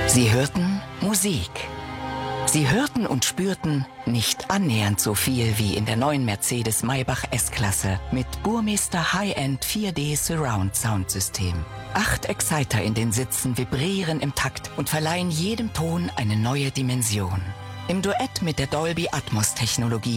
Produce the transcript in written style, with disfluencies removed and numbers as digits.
Sie hörten Musik. Sie hörten und spürten nicht annähernd so viel wie in der neuen Mercedes-Maybach S-Klasse mit Burmester High-End 4D Surround Soundsystem. 8 Exciter in den Sitzen vibrieren im Takt und verleihen jedem Ton eine neue Dimension. Im Duett mit der Dolby Atmos Technologie